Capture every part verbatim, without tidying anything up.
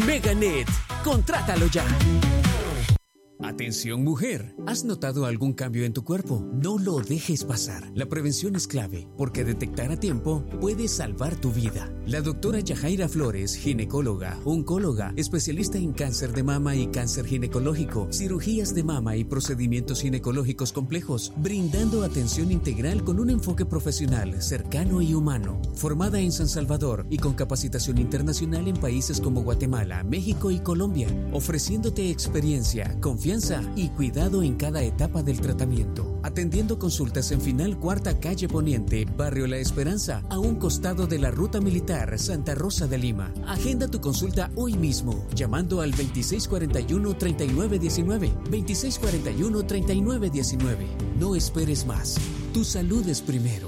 Meganet, contrátalo ya. Atención mujer, ¿has notado algún cambio en tu cuerpo? No lo dejes pasar. La prevención es clave, porque detectar a tiempo puede salvar tu vida. La doctora Yajaira Flores, ginecóloga, oncóloga, especialista en cáncer de mama y cáncer ginecológico, cirugías de mama y procedimientos ginecológicos complejos, brindando atención integral con un enfoque profesional, cercano y humano. Formada en San Salvador y con capacitación internacional en países como Guatemala, México y Colombia, ofreciéndote experiencia, confianza y cuidado en cada etapa del tratamiento. Atendiendo consultas en Final Cuarta Calle Poniente, Barrio La Esperanza, a un costado de la Ruta Militar Santa Rosa de Lima. Agenda tu consulta hoy mismo, llamando al veintiséis cuarenta y uno, treinta y nueve diecinueve, veintiséis cuarenta y uno, treinta y nueve diecinueve. No esperes más. Tu salud es primero.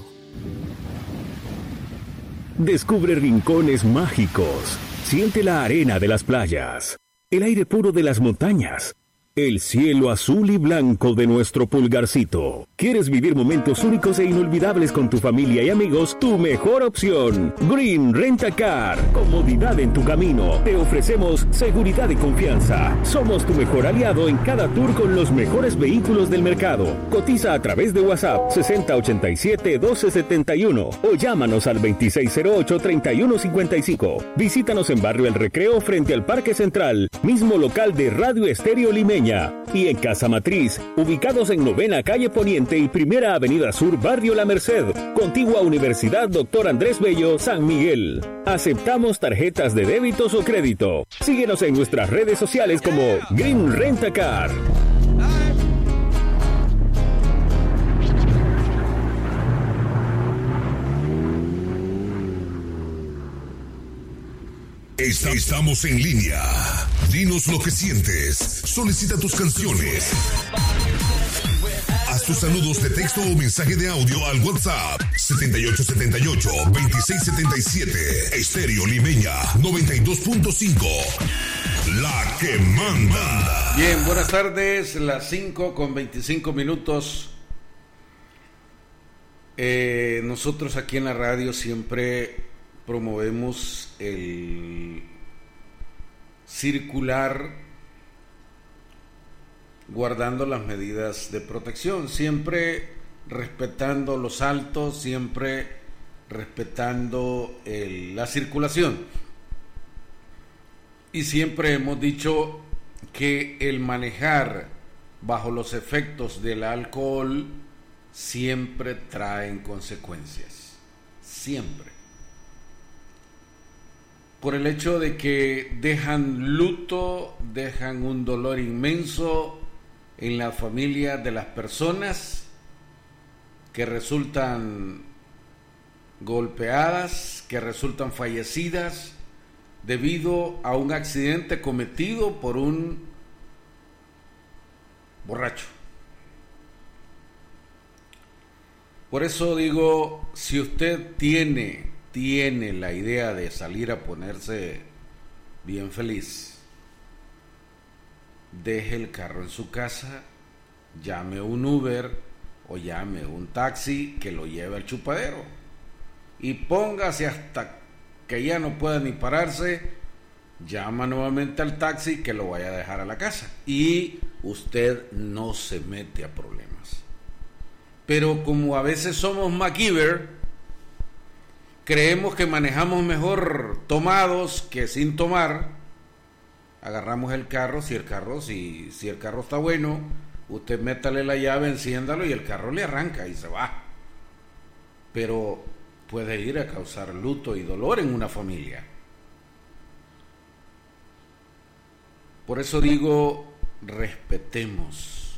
Descubre rincones mágicos. Siente la arena de las playas, el aire puro de las montañas, el cielo azul y blanco de nuestro pulgarcito. ¿Quieres vivir momentos únicos e inolvidables con tu familia y amigos? Tu mejor opción, Green Rent-A-Car. Comodidad en tu camino. Te ofrecemos seguridad y confianza. Somos tu mejor aliado en cada tour con los mejores vehículos del mercado. Cotiza a través de WhatsApp sesenta ochenta y siete, doce setenta y uno o llámanos al veintiséis cero ocho, treinta y uno cincuenta y cinco. Visítanos en Barrio El Recreo frente al Parque Central, mismo local de Radio Estéreo Limeña. Y en Casa Matriz, ubicados en Novena Calle Poniente y Primera Avenida Sur, Barrio La Merced, contigua Universidad Doctor Andrés Bello, San Miguel. Aceptamos tarjetas de débitos o crédito. Síguenos en nuestras redes sociales como Green Rent-A-Car. Estamos en línea. Dinos lo que sientes. Solicita tus canciones. Haz tus saludos de texto o mensaje de audio al WhatsApp setenta y ocho setenta y ocho, veintiséis setenta y siete. Estéreo Limeña noventa y dos punto cinco. La que manda. Bien, buenas tardes. Las cinco con veinticinco minutos. Eh, nosotros aquí en la radio siempre promovemos el circular guardando las medidas de protección, siempre respetando los altos, siempre respetando el, la circulación. Y siempre hemos dicho que el manejar bajo los efectos del alcohol siempre traen consecuencias, siempre. Por el hecho de que dejan luto, dejan un dolor inmenso en la familia de las personas que resultan golpeadas, que resultan fallecidas debido a un accidente cometido por un borracho. Por eso digo, si usted tiene tiene la idea de salir a ponerse bien feliz, deje el carro en su casa, llame un Uber o llame un taxi que lo lleve al chupadero y póngase hasta que ya no pueda ni pararse, llama nuevamente al taxi que lo vaya a dejar a la casa y usted no se mete a problemas. Pero como a veces somos MacGyver, creemos que manejamos mejor tomados que sin tomar. Agarramos el carro, si el carro, si, si el carro está bueno, usted métale la llave, enciéndalo y el carro le arranca y se va. Pero puede ir a causar luto y dolor en una familia. Por eso digo, respetemos,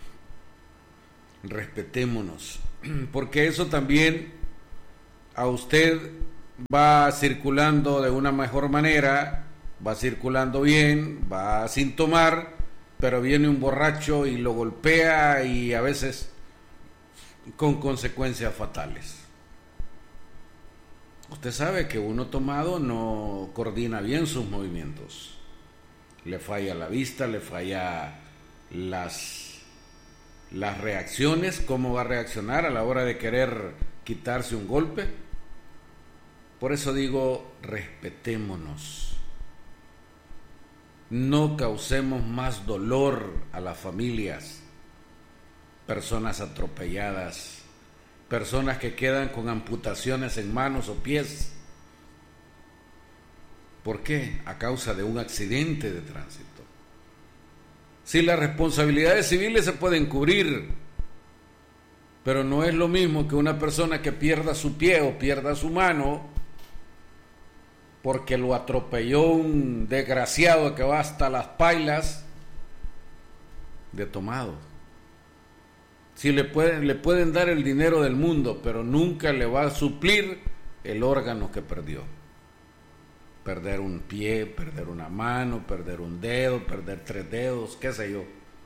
respetémonos, porque eso también a usted va circulando de una mejor manera, va circulando bien, va sin tomar, pero viene un borracho y lo golpea y a veces con consecuencias fatales. Usted sabe que uno tomado no coordina bien sus movimientos. Le falla la vista, le falla las, las reacciones, cómo va a reaccionar a la hora de querer quitarse un golpe. Por eso digo, respetémonos. no causemos más dolor a las familias, personas atropelladas, personas que quedan con amputaciones en manos o pies. ¿Por qué? A causa de un accidente de tránsito. Si las responsabilidades civiles se pueden cubrir, pero no es lo mismo que una persona que pierda su pie o pierda su mano porque lo atropelló un desgraciado que va hasta las pailas de tomado. Si le pueden, le pueden dar el dinero del mundo, pero nunca le va a suplir el órgano que perdió. Perder un pie, perder una mano, perder un dedo, perder tres dedos, qué sé yo.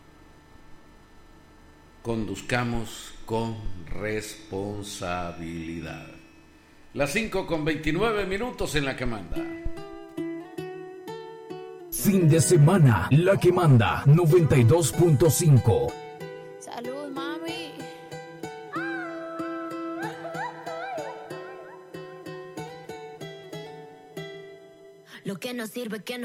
Conduzcamos con responsabilidad. Las cinco con veintinueve minutos en La Que Manda. Fin de semana, La Que Manda noventa y dos punto cinco. Salud, mami. Lo que no sirve que no